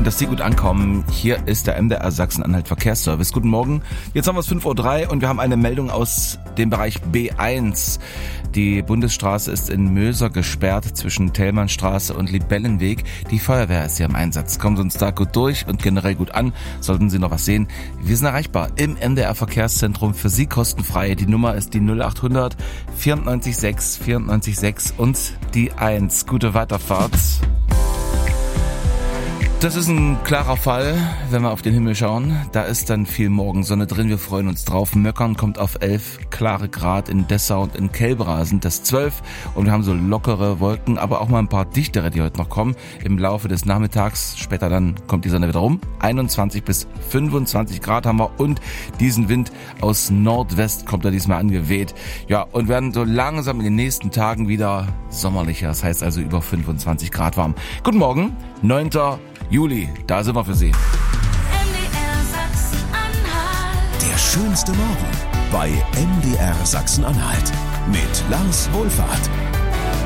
dass Sie gut ankommen. Hier ist der MDR Sachsen-Anhalt Verkehrsservice. Guten Morgen. Jetzt haben wir es 5:03 Uhr und wir haben eine Meldung aus dem Bereich B1. Die Bundesstraße ist in Möser gesperrt zwischen Thälmannstraße und Libellenweg. Die Feuerwehr ist hier im Einsatz. Kommen Sie uns da gut durch und generell gut an. Sollten Sie noch was sehen, wir sind erreichbar im MDR Verkehrszentrum, für Sie kostenfrei. Die Nummer ist die 0800 94 6 94 6 und die 1. Gute Weiterfahrt. Das ist ein klarer Fall, wenn wir auf den Himmel schauen. Da ist dann viel Morgensonne drin, wir freuen uns drauf. Möckern kommt auf 11 klare Grad, in Dessau und in Kelbra sind das 12. Und wir haben so lockere Wolken, aber auch mal ein paar dichtere, die heute noch kommen. Im Laufe des Nachmittags, später dann kommt die Sonne wieder rum. 21 bis 25 Grad haben wir und diesen Wind aus Nordwest kommt da diesmal angeweht. Ja, und werden so langsam in den nächsten Tagen wieder sommerlicher. Das heißt also über 25 Grad warm. Guten Morgen, 9. Juli, da sind wir für Sie. MDR Sachsen-Anhalt. Der schönste Morgen bei MDR Sachsen-Anhalt mit Lars Wohlfahrt.